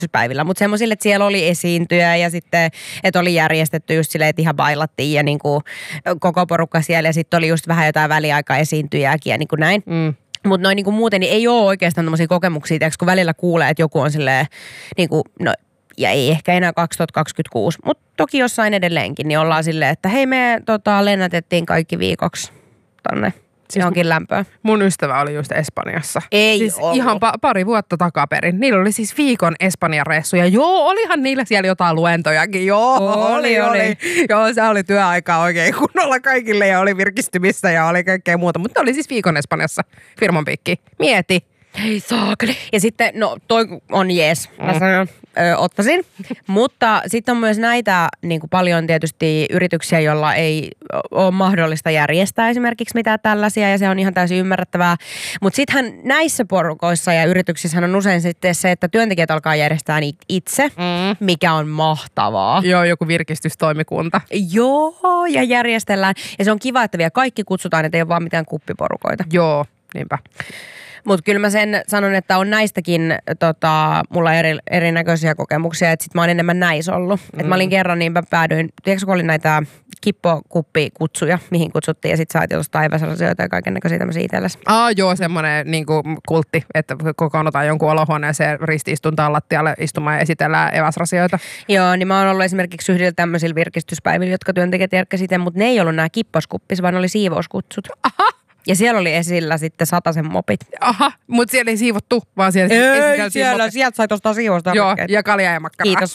päivillä, mutta semmoisille, että siellä oli esiintyjä ja sitten, että oli järjestetty just silleen, että ihan bailattiin ja niinku koko porukka siellä ja sitten oli just vähän jotain väliaika-esiintyjääkin ja niinku näin. Mutta noin niinku muuten niin ei ole oikeastaan tämmöisiä kokemuksia, kun välillä kuulee, että joku on silleen, niinku, no ja ei ehkä enää 2026, mutta toki jossain edelleenkin, niin ollaan silleen, että hei me lennätettiin kaikki viikoksi tonne. Siis onkin lämpöä. Mun ystävä oli just Espanjassa. Ei siis ollut. Ihan pari vuotta takaperin. Niillä oli siis viikon Espanjan reissu. Ja joo, olihan niillä siellä jotain luentojakin. Joo, oli. Joo, se oli työaikaa oikein kunnolla kaikille ja oli virkistymissä ja oli kaikkea muuta. Mutta oli siis viikon Espanjassa firman piikki. Mieti. Hei saakeli. Ja sitten, no toi on jees. Ottaisin. Mutta sitten on myös näitä niin kuin paljon tietysti yrityksiä, joilla ei ole mahdollista järjestää esimerkiksi mitään tällaisia ja se on ihan täysin ymmärrettävää. Mutta sittenhän näissä porukoissa ja yrityksissä on usein sitten se, että työntekijät alkaa järjestää itse, mikä on mahtavaa. Joo, joku virkistystoimikunta. Joo, ja järjestellään. Ja se on kiva, että vielä kaikki kutsutaan, että ei ole vaan mitään kuppiporukoita. Joo, niinpä. Mutta kyllä mä sen sanon, että on näistäkin mulla erinäköisiä kokemuksia, että sit mä oon enemmän näissä ollut. Että mä olin kerran, niin mä päädyin, tiedätkö kun oli näitä kippokuppikutsuja, mihin kutsuttiin ja sit saatiin jostain eväsrasioita ja kaikennäköisiä tämmöisiä itsellesi. Joo, semmoinen niinku kultti, että kokoonnutaan jonkun olohuoneeseen risti-istuntaan lattialle istumaan ja esitellään eväsrasioita. Joo, niin mä oon ollut esimerkiksi yhdellä tämmöisillä virkistyspäivillä, jotka työntekijät järkkäsivät itse, mutta ne ei ollut nämä kipposkuppis, vaan oli siivouskutsut. Aha! Ja siellä oli esillä sitten 100 mopit. Aha, mutta siellä ei siivottu, vaan siellä sieltä sai tostaa siivosta. Joo, ja kaljaa ja makkaraa. Kiitos.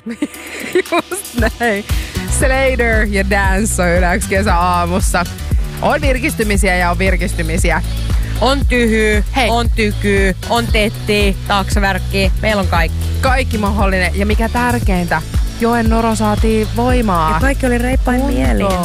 Just näin. Slater ja Dance on Yle kesäaamussa. On virkistymisiä ja on virkistymisiä. On tyhy, on tyky, on tetti, taksavärkki. Meillä on kaikki. Kaikki mahdollinen. Ja mikä tärkeintä, Joen Noro saatiin voimaa. Ja kaikki oli reippain mielin.